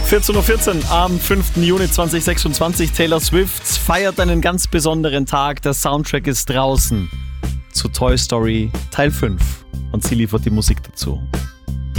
14.14 Uhr am 5. Juni 2026. Taylor Swift feiert einen ganz besonderen Tag. Der Soundtrack ist draußen zu Toy Story Teil 5 und sie liefert die Musik dazu.